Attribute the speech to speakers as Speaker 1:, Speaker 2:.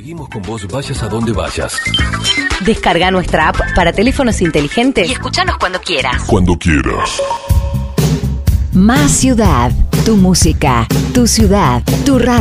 Speaker 1: Seguimos con vos, vayas a donde vayas.
Speaker 2: Descarga nuestra app para teléfonos inteligentes y escuchanos cuando quieras.
Speaker 1: Cuando quieras.
Speaker 3: Más ciudad. Tu música, tu ciudad, tu radio.